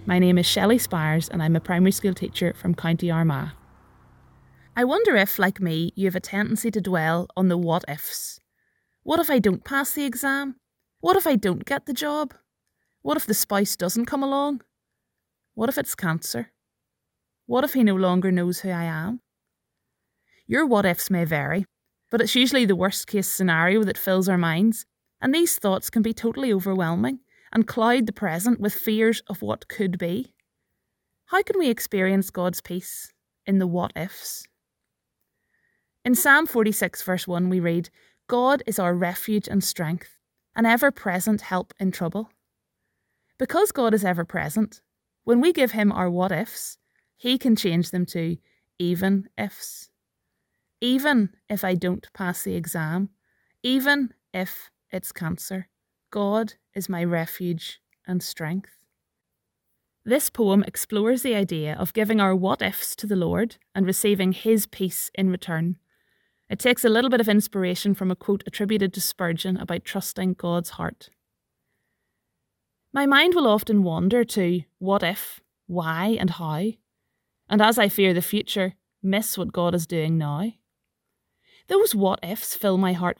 My name is Shelley Spires and I'm a primary school teacher from County Armagh. I wonder if, like me, you have a tendency to dwell on the what ifs. What if I don't pass the exam? What if I don't get the job? What if the spouse doesn't come along? What if it's cancer? What if he no longer knows who I am? Your what ifs may vary, but it's usually the worst case scenario that fills our minds, and these thoughts can be totally overwhelming and cloud the present with fears of what could be. How can we experience God's peace in the what ifs? In Psalm 46 verse 1 we read, "God is our refuge and strength, an ever-present help in trouble." Because God is ever-present, when we give him our what ifs, he can change them to even ifs. Even if I don't pass the exam, even if it's cancer, God is my refuge and strength. This poem explores the idea of giving our what ifs to the Lord and receiving his peace in return. It takes a little bit of inspiration from a quote attributed to Spurgeon about trusting God's heart. My mind will often wander to what if, why and how, and as I fear the future, miss what God is doing now. Those what ifs fill my heart